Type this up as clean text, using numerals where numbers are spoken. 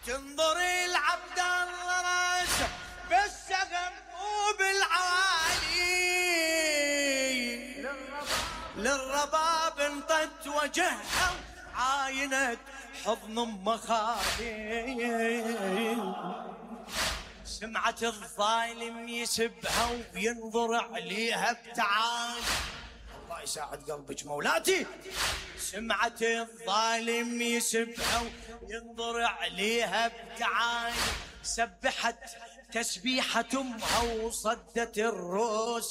تنظري العبد الله راسه بالسقم وبالعالي للرباب انطت وجهها عاينت حضن ام خالي. سمعت الظالم يسبها وينظر عليها بتعالي. الله يساعد قلبك مولاتي. سمعت الظالم يسبها وينظر عليها بتعالي. سبحت تسبيحة امها وصدت الروس